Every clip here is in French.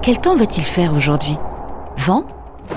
Quel temps va-t-il faire aujourd'hui ? Vent ? Pluie ?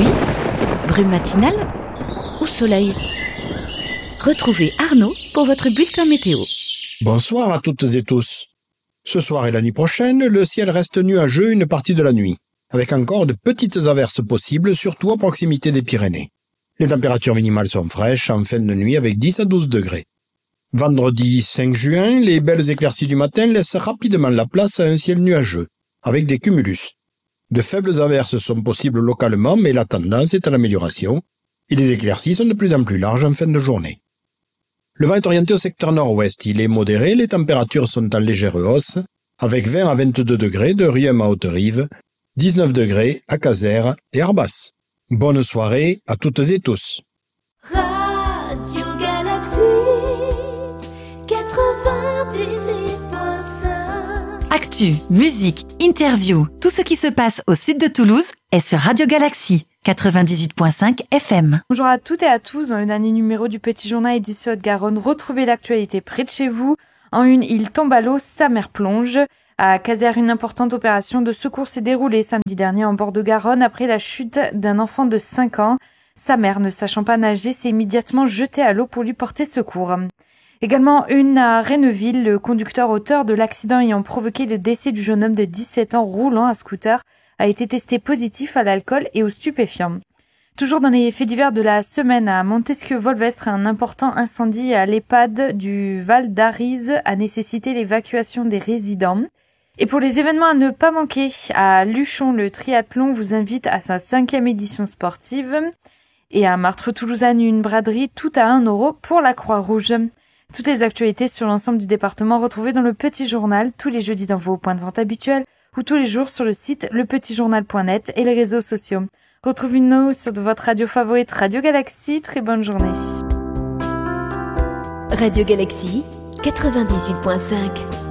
Brume matinale ? Ou soleil ? Retrouvez Arnaud pour votre bulletin météo. Bonsoir à toutes et tous. Ce soir et la nuit prochaine, le ciel reste nuageux une partie de la nuit, avec encore de petites averses possibles, surtout à proximité des Pyrénées. Les températures minimales sont fraîches en fin de nuit avec 10 à 12 degrés. Vendredi 5 juin, les belles éclaircies du matin laissent rapidement la place à un ciel nuageux, avec des cumulus. De faibles averses sont possibles localement, mais la tendance est à l'amélioration, et les éclaircies sont de plus en plus larges en fin de journée. Le vent est orienté au secteur nord-ouest, il est modéré, les températures sont en légère hausse, avec 20 à 22 degrés de Riem à Haute-Rive, 19 degrés à Casères et Arbas. Bonne soirée à toutes et tous. Radio Galaxy 98.5. Actu, musique, interview, tout ce qui se passe au sud de Toulouse est sur Radio Galaxy 98.5 FM. Bonjour à toutes et à tous. Dans le dernier numéro du Petit Journal édition Haute-Garonne, retrouvez l'actualité près de chez vous. En une, il tombe à l'eau, sa mère plonge. À Casères, une importante opération de secours s'est déroulée samedi dernier en bord de Garonne après la chute d'un enfant de 5 ans. Sa mère, ne sachant pas nager, s'est immédiatement jetée à l'eau pour lui porter secours. Également une à Renneville, le conducteur auteur de l'accident ayant provoqué le décès du jeune homme de 17 ans roulant à scooter a été testé positif à l'alcool et aux stupéfiants. Toujours dans les faits divers de la semaine, à Montesquieu-Volvestre, un important incendie à l'EHPAD du Val d'Arize a nécessité l'évacuation des résidents. Et pour les événements à ne pas manquer, à Luchon, le triathlon vous invite à sa 5e édition sportive. Et à Martres-Toulousagne, une braderie, tout à 1 € pour la Croix-Rouge. Toutes les actualités sur l'ensemble du département retrouvées dans le Petit Journal, tous les jeudis dans vos points de vente habituels ou tous les jours sur le site lepetitjournal.net et les réseaux sociaux. Retrouvez-nous sur votre radio favorite Radio Galaxy. Très bonne journée. Radio Galaxy 98.5.